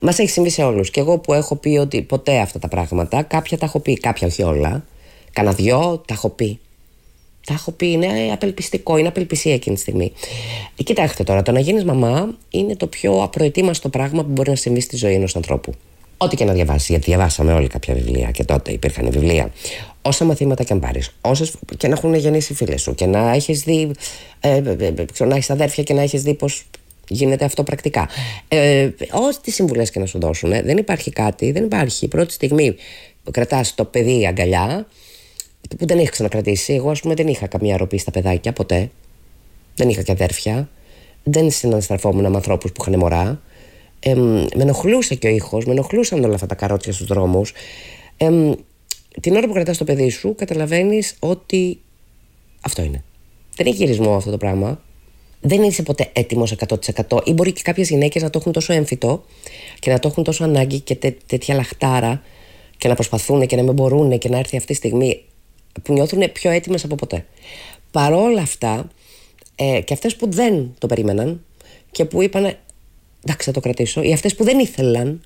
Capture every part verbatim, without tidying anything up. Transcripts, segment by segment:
Μας έχει συμβεί σε όλους. Και εγώ που έχω πει ότι ποτέ αυτά τα πράγματα, κάποια τα έχω πει, κάποια όχι όλα. Κάνα δυο τα έχω πει. Τα έχω πει, είναι απελπιστικό, είναι απελπισία εκείνη τη στιγμή. Ε, κοιτάξτε τώρα, το να γίνεις μαμά είναι το πιο απροετοίμαστο πράγμα που μπορεί να συμβεί στη ζωή ενός ανθρώπου. Ό,τι και να διαβάσει, γιατί διαβάσαμε όλοι κάποια βιβλία και τότε υπήρχαν βιβλία. Όσα μαθήματα και αν πάρεις, όσες και να έχουν γεννήσει οι φίλες σου και να έχεις δει, ε, ε, ε, να έχεις αδέρφια και να έχεις δει πώς γίνεται αυτό πρακτικά. Ε, Ό,τι συμβουλές και να σου δώσουν, ε, δεν υπάρχει κάτι, δεν υπάρχει. Πρώτη στιγμή που κρατάς το παιδί αγκαλιά, που δεν έχει ξανακρατήσει. Εγώ, ας πούμε, δεν είχα καμία ροπή στα παιδάκια ποτέ. Δεν είχα και αδέρφια. Δεν συναναστραφόμουν με ανθρώπους που είχαν μωρά. Ε, με ενοχλούσε και ο ήχος, με ενοχλούσαν όλα αυτά τα καρότσια στους δρόμους. Ε, την ώρα που κρατάς το παιδί σου, καταλαβαίνεις ότι αυτό είναι. Δεν έχει γυρισμό αυτό το πράγμα. Δεν είσαι ποτέ έτοιμος εκατό τοις εκατό. Ή μπορεί και κάποιες γυναίκες να το έχουν τόσο έμφυτο και να το έχουν τόσο ανάγκη και τέ, τέτοια λαχτάρα και να προσπαθούν και να μην μπορούν και να έρθει αυτή η στιγμή που νιώθουν πιο έτοιμες από ποτέ. Παρόλα αυτά, ε, και αυτές που δεν το περίμεναν και που είπαν εντάξει, θα το κρατήσω, ή αυτές που δεν ήθελαν,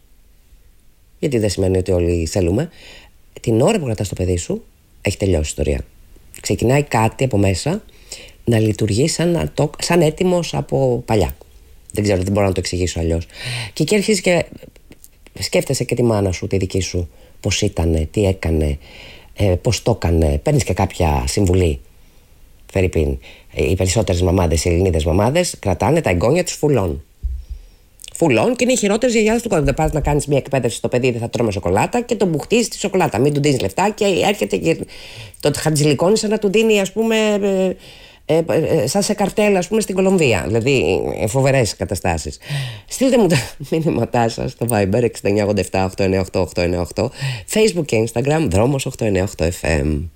γιατί δεν σημαίνει ότι όλοι θέλουμε, την ώρα που κρατάς το παιδί σου, έχει τελειώσει η ιστορία. Ξεκινάει κάτι από μέσα να λειτουργεί σαν, το, σαν έτοιμος από παλιά. Δεν ξέρω, δεν μπορώ να το εξηγήσω αλλιώς. Και εκεί αρχίζεις και σκέφτεσαι και τη μάνα σου, τη δική σου, πώς ήτανε, τι έκανε, ε, πώς το έκανε. Παίρνεις και κάποια συμβουλή. Φερρυπίν. Οι περισσότερες μαμάδες, οι Ελληνίδες μαμάδες, κρατάνε τα εγγόνια τους φουλών. Φουλών και είναι οι χειρότερες γιαγιάδες του κόσμου. Δεν πας να κάνεις μια εκπαίδευση στο παιδί, δεν θα τρώμε σοκολάτα και τον μπουχτίζεις τη σοκολάτα. Μην του δίνεις λεφτά και έρχεται και το χατζηλικώνει σαν να του δίνει, ας πούμε, ε, ε, ε, σαν σε καρτέλα, ας πούμε, στην Κολομβία. Δηλαδή, ε, φοβερές καταστάσεις. Στείλτε μου τα μήνυματά σας στο Viber έξι εννιά ογδόντα επτά οκτακόσια ενενήντα οκτώ οκτακόσια ενενήντα οκτώ, Facebook και Instagram, Δρόμος οκτακόσια ενενήντα οκτώ εφ εμ.